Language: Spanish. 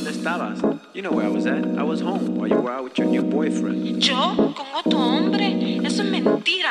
¿Dónde estabas? You know where I was at. I was home while you were out with your new boyfriend. ¿Yo? ¿Con otro hombre? Eso es mentira.